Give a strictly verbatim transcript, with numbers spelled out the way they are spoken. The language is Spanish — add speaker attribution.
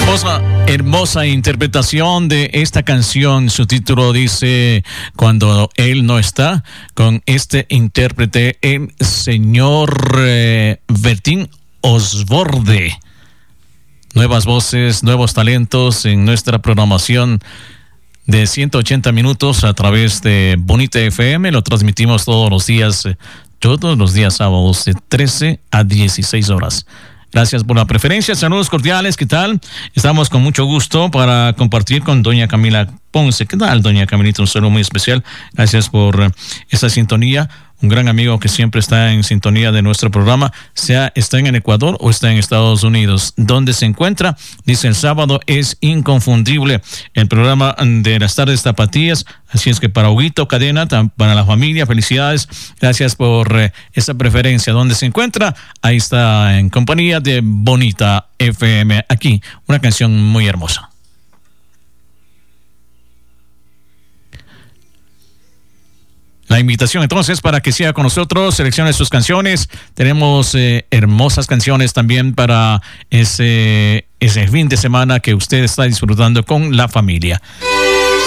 Speaker 1: Hermosa, hermosa interpretación de esta canción. Su título dice Cuando Él no está, con este intérprete, el señor eh, Bertín Osborne. Nuevas voces, nuevos talentos en nuestra programación de ciento ochenta minutos a través de Bonita F M. Lo transmitimos todos los días, todos los días sábados de trece a dieciséis horas. Gracias por la preferencia. Saludos cordiales. ¿Qué tal? Estamos con mucho gusto para compartir con doña Camila Ponce. ¿Qué tal, doña Camilita? Un saludo muy especial. Gracias por esa sintonía. Un gran amigo que siempre está en sintonía de nuestro programa, sea está en el Ecuador o está en Estados Unidos. ¿Dónde se encuentra? Dice, el sábado es inconfundible el programa de las tardes tapatías. Así es que para Huguito Cadena, para la familia, felicidades. Gracias por eh, esa preferencia. ¿Dónde se encuentra? Ahí está en compañía de Bonita F M. Aquí, una canción muy hermosa. La invitación entonces para que siga con nosotros, seleccione sus canciones. Tenemos eh, hermosas canciones también para ese, ese fin de semana que usted está disfrutando con la familia.